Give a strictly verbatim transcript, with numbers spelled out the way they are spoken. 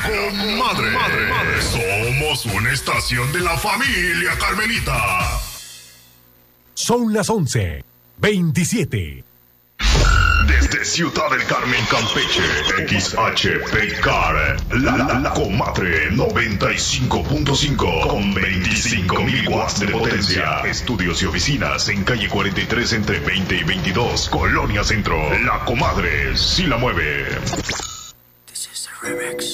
Comadre. Madre. Somos una estación de la familia Carmelita. Son las once veintisiete. Desde Ciudad del Carmen, Campeche, X H P C A R, la, la, la Comadre noventa y cinco punto cinco con veinticinco mil watts de potencia. Estudios y oficinas en calle cuarenta y tres entre veinte y veintidós, Colonia Centro. La Comadre sí la mueve. This is the remix.